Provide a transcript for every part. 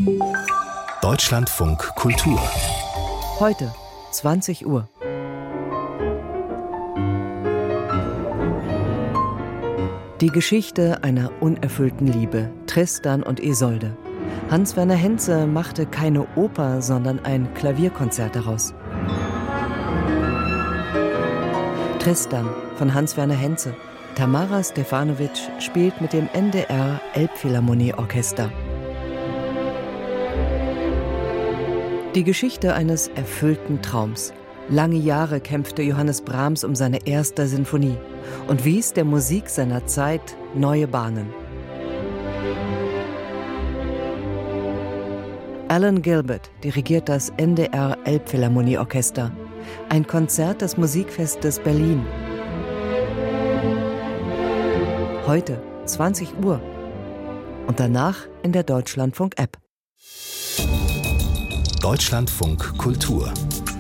Deutschlandfunk Kultur. Heute, 20 Uhr. Die Geschichte einer unerfüllten Liebe, Tristan und Isolde. Hans-Werner Henze machte keine Oper, sondern ein Klavierkonzert daraus. Tristan von Hans-Werner Henze. Tamara Stefanovic spielt mit dem NDR Elbphilharmonieorchester. Die Geschichte eines erfüllten Traums. Lange Jahre kämpfte Johannes Brahms um seine erste Sinfonie und wies der Musik seiner Zeit neue Bahnen. Alan Gilbert dirigiert das NDR Elbphilharmonieorchester. Ein Konzert des Musikfestes Berlin. Heute, 20 Uhr. Und danach in der Deutschlandfunk-App. Deutschlandfunk Kultur.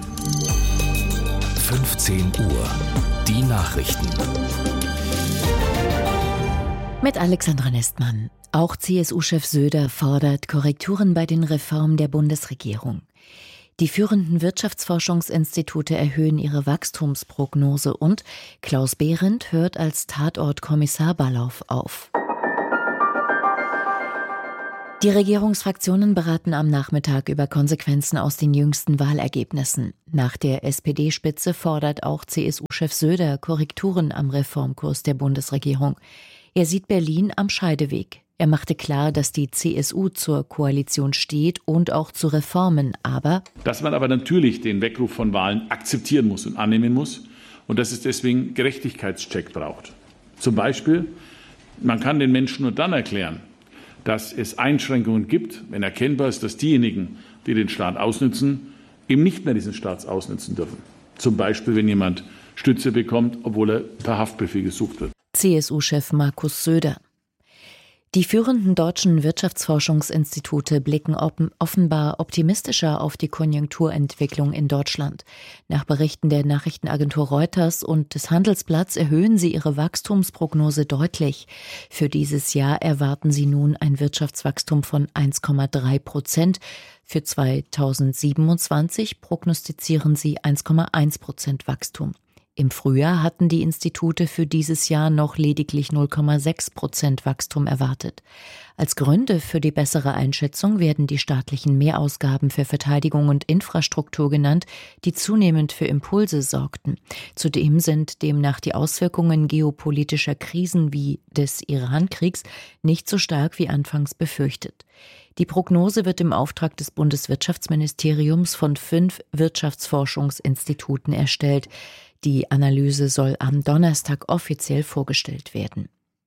15 Uhr. Die Nachrichten. Mit Alexandra Nestmann. Auch CSU-Chef Söder fordert Korrekturen bei den Reformen der Bundesregierung. Die führenden Wirtschaftsforschungsinstitute erhöhen ihre Wachstumsprognose und Klaus Behrendt hört als Tatortkommissar Ballauf auf. Die Regierungsfraktionen beraten am Nachmittag über Konsequenzen aus den jüngsten Wahlergebnissen. Nach der SPD-Spitze fordert auch CSU-Chef Söder Korrekturen am Reformkurs der Bundesregierung. Er sieht Berlin am Scheideweg. Er machte klar, dass die CSU zur Koalition steht und auch zu Reformen, aber dass man aber natürlich den Weckruf von Wahlen akzeptieren muss und annehmen muss und dass es deswegen Gerechtigkeitscheck braucht. Zum Beispiel, man kann den Menschen nur dann erklären, dass es Einschränkungen gibt, wenn erkennbar ist, dass diejenigen, die den Staat ausnützen, eben nicht mehr diesen Staat ausnützen dürfen. Zum Beispiel, wenn jemand Stütze bekommt, obwohl er per Haftbefehl gesucht wird. CSU-Chef Markus Söder. Die führenden deutschen Wirtschaftsforschungsinstitute blicken offenbar optimistischer auf die Konjunkturentwicklung in Deutschland. Nach Berichten der Nachrichtenagentur Reuters und des Handelsblatts erhöhen sie ihre Wachstumsprognose deutlich. Für dieses Jahr erwarten sie nun ein Wirtschaftswachstum von 1,3%. Für 2027 prognostizieren sie 1,1% Wachstum. Im Frühjahr hatten die Institute für dieses Jahr noch lediglich 0,6% Wachstum erwartet. Als Gründe für die bessere Einschätzung werden die staatlichen Mehrausgaben für Verteidigung und Infrastruktur genannt, die zunehmend für Impulse sorgten. Zudem sind demnach die Auswirkungen geopolitischer Krisen wie des Iran-Kriegs nicht so stark wie anfangs befürchtet. Die Prognose wird im Auftrag des Bundeswirtschaftsministeriums von 5 Wirtschaftsforschungsinstituten erstellt. Die Analyse soll am Donnerstag offiziell vorgestellt werden.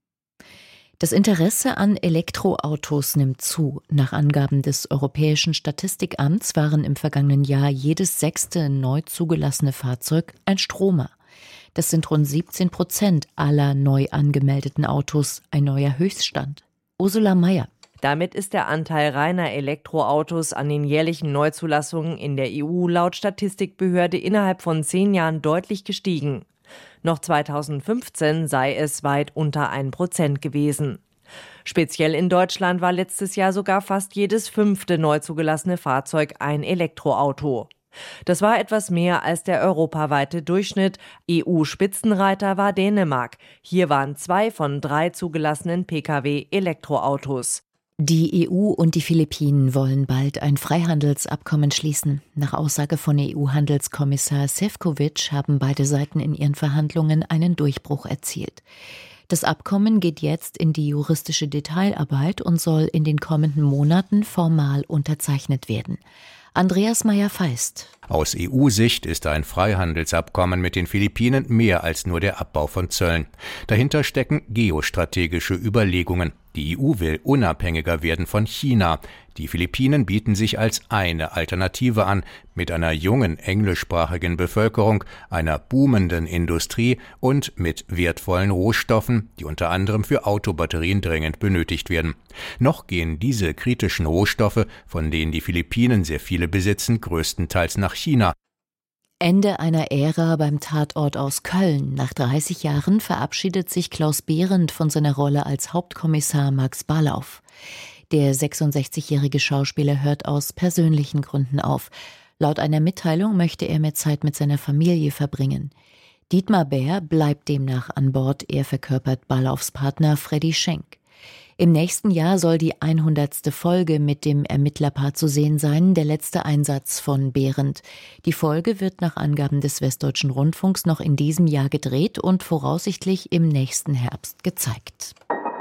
Das Interesse an Elektroautos nimmt zu. Nach Angaben des Europäischen Statistikamts waren im vergangenen Jahr jedes 6. neu zugelassene Fahrzeug ein Stromer. Das sind rund 17% aller neu angemeldeten Autos, ein neuer Höchststand. Ursula Mayer. Damit ist der Anteil reiner Elektroautos an den jährlichen Neuzulassungen in der EU laut Statistikbehörde innerhalb von 10 Jahren deutlich gestiegen. Noch 2015 sei es weit unter 1% gewesen. Speziell in Deutschland war letztes Jahr sogar fast jedes 5. neu zugelassene Fahrzeug ein Elektroauto. Das war etwas mehr als der europaweite Durchschnitt. EU-Spitzenreiter war Dänemark. Hier waren 2 von 3 zugelassenen Pkw Elektroautos. Die EU und die Philippinen wollen bald ein Freihandelsabkommen schließen. Nach Aussage von EU-Handelskommissar Šefčovič haben beide Seiten in ihren Verhandlungen einen Durchbruch erzielt. Das Abkommen geht jetzt in die juristische Detailarbeit und soll in den kommenden Monaten formal unterzeichnet werden. Andreas Meyer-Feist. Aus EU-Sicht ist ein Freihandelsabkommen mit den Philippinen mehr als nur der Abbau von Zöllen. Dahinter stecken geostrategische Überlegungen. Die EU will unabhängiger werden von China. Die Philippinen bieten sich als eine Alternative an, mit einer jungen englischsprachigen Bevölkerung, einer boomenden Industrie und mit wertvollen Rohstoffen, die unter anderem für Autobatterien dringend benötigt werden. Noch gehen diese kritischen Rohstoffe, von denen die Philippinen sehr viele besitzen, größtenteils nach China. Ende einer Ära beim Tatort aus Köln. Nach 30 Jahren verabschiedet sich Klaus Behrendt von seiner Rolle als Hauptkommissar Max Ballauf. Der 66-jährige Schauspieler hört aus persönlichen Gründen auf. Laut einer Mitteilung möchte er mehr Zeit mit seiner Familie verbringen. Dietmar Bär bleibt demnach an Bord. Er verkörpert Barlaufs Partner Freddy Schenk. Im nächsten Jahr soll die 100. Folge mit dem Ermittlerpaar zu sehen sein, der letzte Einsatz von Behrendt. Die Folge wird nach Angaben des Westdeutschen Rundfunks noch in diesem Jahr gedreht und voraussichtlich im nächsten Herbst gezeigt.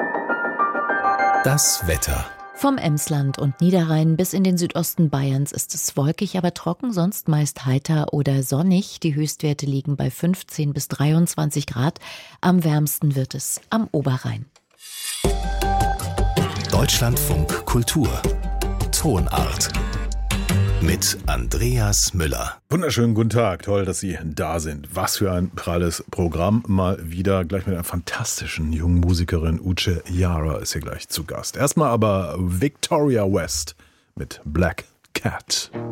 Das Wetter. Vom Emsland und Niederrhein bis in den Südosten Bayerns ist es wolkig, aber trocken, sonst meist heiter oder sonnig. Die Höchstwerte liegen bei 15 bis 23 Grad. Am wärmsten wird es am Oberrhein. Deutschlandfunk Kultur. Tonart. Mit Andreas Müller. Wunderschönen guten Tag, toll, dass Sie da sind. Was für ein pralles Programm. Mal wieder gleich mit einer fantastischen jungen Musikerin. Uche Yara ist hier gleich zu Gast. Erstmal aber Victoria West mit Black Cat.